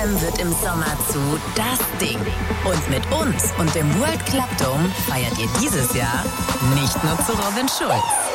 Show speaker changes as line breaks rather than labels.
WM wird im Sommer zu das Ding. Und mit uns und dem World Club Dome feiert ihr dieses Jahr nicht nur zu Robin Schulz.